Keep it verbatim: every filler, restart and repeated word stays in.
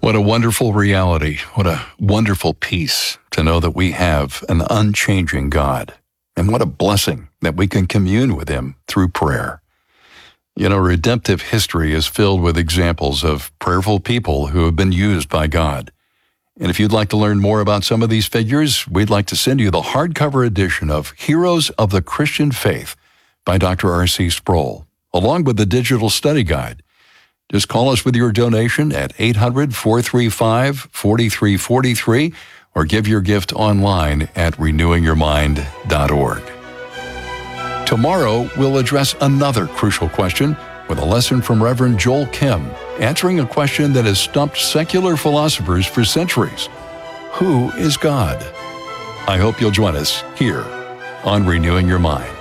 What a wonderful reality. What a wonderful peace to know that we have an unchanging God. And what a blessing that we can commune with Him through prayer. You know, redemptive history is filled with examples of prayerful people who have been used by God. And if you'd like to learn more about some of these figures, we'd like to send you the hardcover edition of Heroes of the Christian Faith by Doctor R C Sproul, along with the digital study guide. Just call us with your donation at eight hundred, four three five, four three four three or give your gift online at renewing your mind dot org. Tomorrow, we'll address another crucial question with a lesson from Reverend Joel Kim, answering a question that has stumped secular philosophers for centuries. Who is God? I hope you'll join us here on Renewing Your Mind.